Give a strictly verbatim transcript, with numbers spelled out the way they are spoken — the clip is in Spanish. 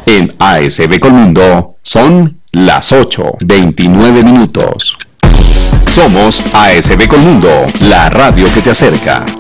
En A S B Colmundo son las ocho, veintinueve minutos. Somos A S B Colmundo, la radio que te acerca.